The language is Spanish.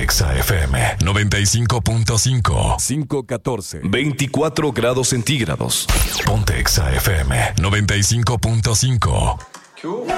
Exa FM 95.5. 5:14. 24 grados centígrados. Ponte Exa FM 95.5.